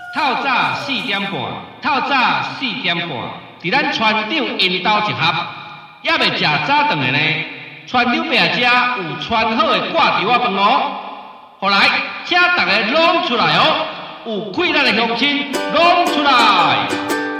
透早4点半，伫咱船长引导一盒，还未食早顿的呢。船长伯食有穿好的挂条饭哦。后来，请大家拢出来哦，有气力的乡亲拢出来。